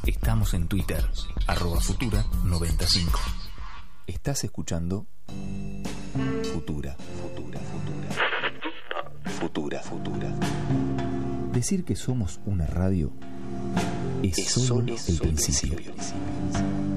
Estamos en Twitter, @Futura95. Estás escuchando Futura. Decir que somos una radio es solo el principio.